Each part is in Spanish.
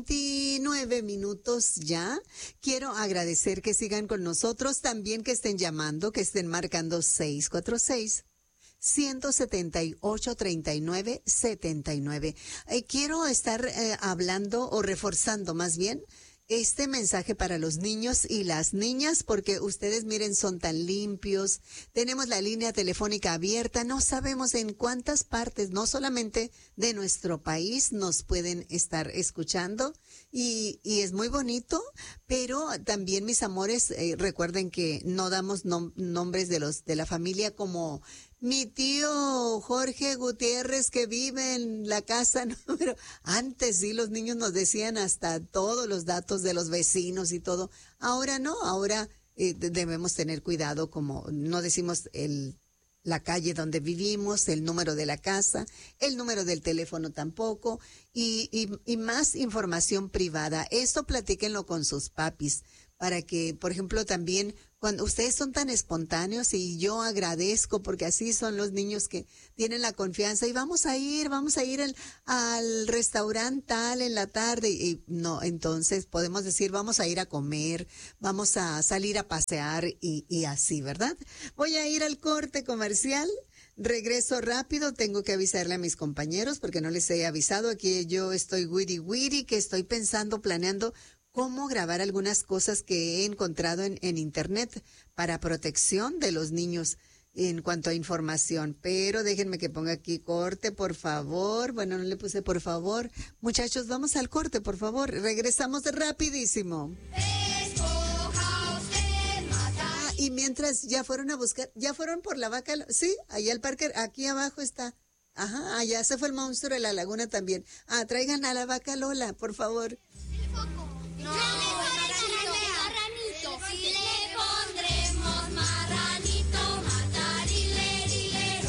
29 minutos ya. Quiero agradecer que sigan con nosotros, también que estén llamando, que estén marcando 646-178-3979. Quiero estar hablando o reforzando más bien este mensaje para los niños y las niñas, porque ustedes miren, son tan limpios, tenemos la línea telefónica abierta, no sabemos en cuántas partes, no solamente de nuestro país, nos pueden estar escuchando y es muy bonito, pero también, mis amores, recuerden que no damos nombres de la familia, como mi tío Jorge Gutiérrez, que vive en la casa número. Antes sí, los niños nos decían hasta todos los datos de los vecinos y todo. Ahora no, ahora debemos tener cuidado, como no decimos la calle donde vivimos, el número de la casa, el número del teléfono tampoco, y más información privada. Esto platíquenlo con sus papis, para que, por ejemplo, también cuando ustedes son tan espontáneos, y yo agradezco, porque así son los niños, que tienen la confianza, y vamos a ir al restaurante tal en la tarde, y no, entonces podemos decir, vamos a ir a comer, vamos a salir a pasear, y así, ¿verdad? Voy a ir al corte comercial. Regreso rápido, tengo que avisarle a mis compañeros porque no les he avisado. Aquí yo estoy wiri, que estoy pensando, planeando cómo grabar algunas cosas que he encontrado en internet para protección de los niños en cuanto a información. Pero déjenme que ponga aquí corte, por favor. Bueno, no le puse por favor. Muchachos, vamos al corte, por favor. Regresamos rapidísimo. Y mientras ya fueron a buscar, ya fueron por la vaca, sí, allá al parque, aquí abajo está. Ajá, allá se fue el monstruo de la laguna también. Traigan a la vaca Lola, por favor. No, marranito. Sí le pondremos marranito, matarilero.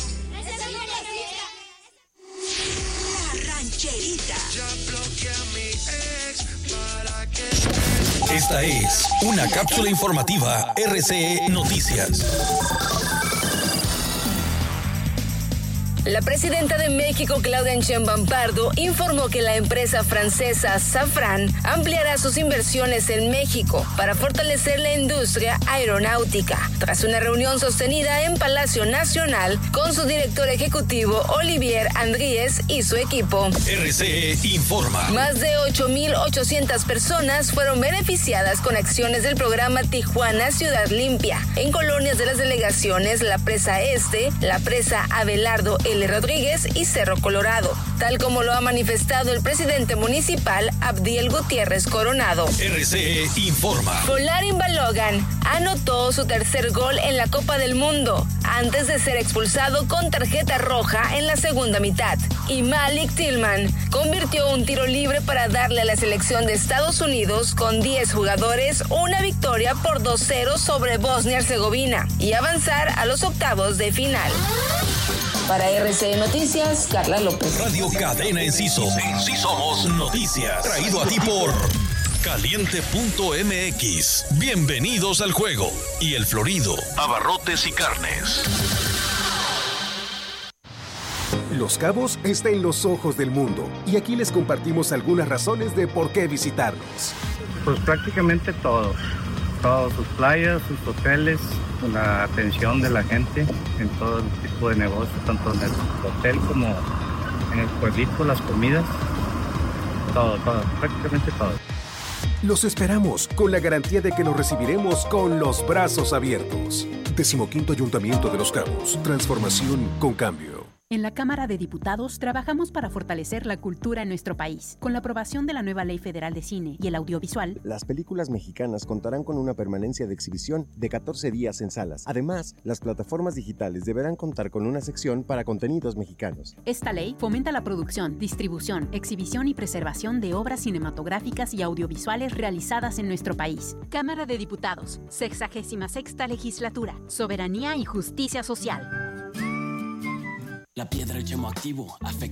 La rancherita. Ya bloqueé a mi ex para que... Esta es una cápsula informativa RCE Noticias. La presidenta de México, Claudia Sheinbaum Pardo, informó que la empresa francesa Safran ampliará sus inversiones en México para fortalecer la industria aeronáutica, tras una reunión sostenida en Palacio Nacional con su director ejecutivo Olivier Andriès y su equipo. RCE informa. Más de 8,800 personas fueron beneficiadas con acciones del programa Tijuana Ciudad Limpia en colonias de las delegaciones La Presa Este, La Presa Abelardo L. Rodríguez y Cerro Colorado, tal como lo ha manifestado el presidente municipal Abdiel Gutiérrez Coronado. RCE informa. Folarin Balogan anotó su tercer gol en la Copa del Mundo, antes de ser expulsado con tarjeta roja en la segunda mitad. Y Malik Tillman convirtió un tiro libre para darle a la selección de Estados Unidos, con 10 jugadores, una victoria por 2-0 sobre Bosnia-Herzegovina y avanzar a los octavos de final. Para RCE Noticias, Carla López. Radio Cadena Enciso. En sí somos noticias. Traído a ti por Caliente.mx. Bienvenidos al juego. Y El Florido. Abarrotes y carnes. Los Cabos está en los ojos del mundo. Y aquí les compartimos algunas razones de por qué visitarlos. Pues prácticamente todo. Todas sus playas, sus hoteles, la atención de la gente en todo tipo de negocios, tanto en el hotel como en el pueblito, las comidas, todo, prácticamente todo. Los esperamos con la garantía de que los recibiremos con los brazos abiertos. 15º Ayuntamiento de Los Cabos. Transformación con cambio. En la Cámara de Diputados trabajamos para fortalecer la cultura en nuestro país. Con la aprobación de la nueva Ley Federal de Cine y el Audiovisual, las películas mexicanas contarán con una permanencia de exhibición de 14 días en salas. Además, las plataformas digitales deberán contar con una sección para contenidos mexicanos. Esta ley fomenta la producción, distribución, exhibición y preservación de obras cinematográficas y audiovisuales realizadas en nuestro país. Cámara de Diputados, 66ª Legislatura, Soberanía y Justicia Social. La piedra, el chemo activo, afecta